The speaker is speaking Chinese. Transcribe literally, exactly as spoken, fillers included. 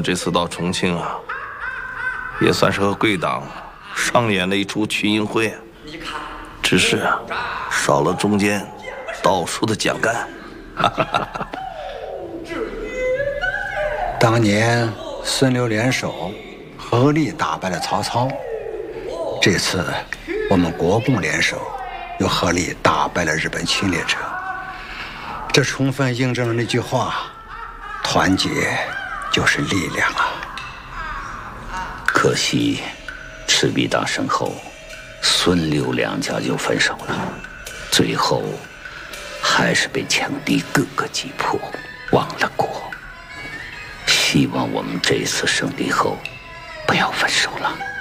这次到重庆啊，也算是和贵党上演了一出群英会。只是啊，少了中间倒数的蒋干。 当年孙刘联手，合力打败了曹操。这次我们国共联手，又合力打败了日本侵略者。这充分印证了那句话：团结就是力量啊！ 可惜，赤壁大胜后，孙刘两家就分手了，最后还是被强敌各个击破，亡了国。希望我们这次胜利后，不要分手了。